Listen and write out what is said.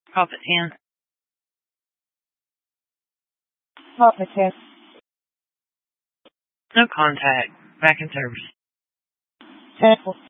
Profit 10. Profit 10. No contact. Back in service. Sample.